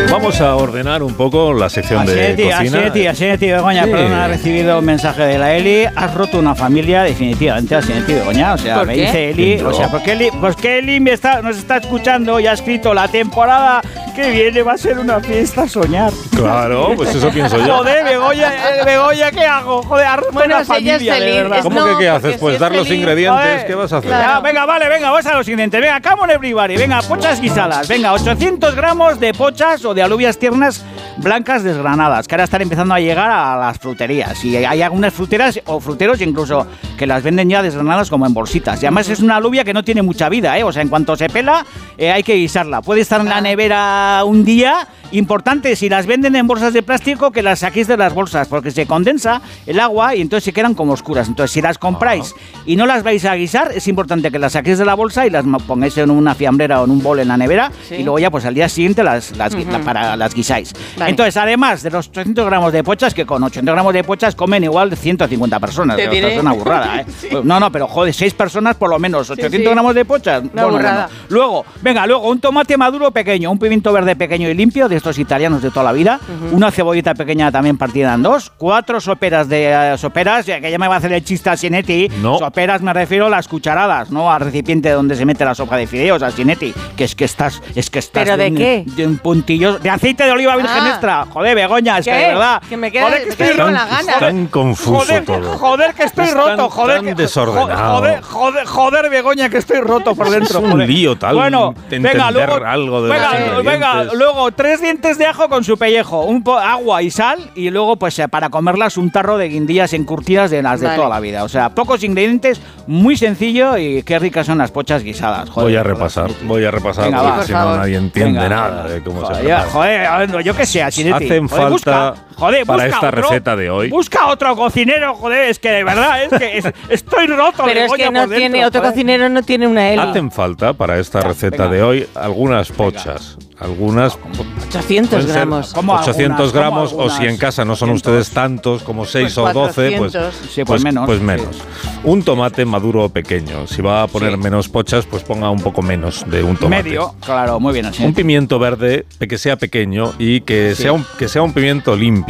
Vamos a ordenar un poco la sección de cocina. Así es, tío Begoña, Sí. perdón, ha recibido un mensaje de la Eli. Has roto una familia, definitivamente, así es, tío Begoña. O sea, ¿Por me qué? dice Eli, ¿Quién o sea, porque Eli nos está escuchando y ha escrito la temporada que viene va a ser una fiesta a soñar. Claro, pues eso pienso yo. Joder, Begoña, ¿qué hago? Joder, has roto Bueno, una si ella es familia, de feliz, verdad. ¿Cómo no, que qué porque haces? si Pues es dar los feliz, ingredientes. joder. ¿Qué vas a hacer? Claro. Ya, venga, vamos a los siguientes. Venga, come on everybody. Venga, pochas guisadas. Venga, 800 gramos de pochas o de alubias tiernas blancas desgranadas, que ahora están empezando a llegar a las fruterías. Y hay algunas fruteras o fruteros incluso que las venden ya desgranadas como en bolsitas. Y además es una alubia que no tiene mucha vida, ¿eh? O sea, en cuanto se pela, hay que guisarla. Puede estar en la nevera un día. Importante, si las venden en bolsas de plástico, que las saquéis de las bolsas, porque se condensa el agua y entonces se quedan como oscuras. Entonces, si las compráis y no las vais a guisar, es importante que las saquéis de la bolsa y las pongáis en una fiambrera o en un bol en la nevera, Sí. y luego ya pues al día siguiente las guisáis. Vale. Entonces, además de los 800 gramos de pochas, que con 800 gramos de pochas comen igual 150 personas. Te O sea, diré. es una burrada, ¿eh? No, pero joder, 6 personas por lo menos, 800 sí. gramos de pochas. Una burrada. Luego, un tomate maduro pequeño, un pimiento verde pequeño y limpio, de estos italianos de toda la vida, una cebollita pequeña también partida en dos, 4 soperas soperas, ya que ya me va a hacer el chiste a Sinetti. No. Soperas me refiero a las cucharadas, no al recipiente donde se mete la sopa de fideos, a Sinetti, que estás ¿Pero de qué? De un puntillo de aceite de oliva virgen extra. Joder, Begoña, es que de ¿Qué? verdad. Que me queda- joder, me quedo con la gana. Tan confuso Joder, todo. joder, que estoy Es roto, joder. tan desordenado. Joder, Begoña, que estoy roto por dentro. Es un joder. lío tal Bueno, entender venga, luego, algo de los venga, ingredientes. luego 3 dientes de ajo con su pellejo, agua y sal, y luego, pues para comerlas, un tarro de guindillas encurtidas de las de Vale. toda la vida. O sea, pocos ingredientes, muy sencillo, y qué ricas son las pochas guisadas. Joder, Voy a repasar, Venga, porque va. si Por no favor. nadie entiende Venga, nada de cómo se joder, prepara. joder, yo qué sé, Asinetti. Hacen Joder, falta para busca esta otro, receta de hoy. Busca otro cocinero, joder, es que de verdad, estoy roto. Pero es Begoña, que no por dentro, tiene, otro joder. cocinero no tiene una Eli. Hacen falta para esta receta venga. de hoy algunas pochas. Algunas 800 pueden ser gramos. ¿Cómo 800 algunas? gramos, ¿Cómo o si en algunas? casa no son 800. ustedes tantos como 6 Pues o 12, pues, 400. Sí, pues menos, pues sí. menos. Un tomate maduro pequeño. Si va a poner Sí. menos pochas, pues ponga un poco menos de un tomate. Medio, claro, muy bien, así. Un pimiento verde que sea pequeño y que Sí. sea un pimiento limpio.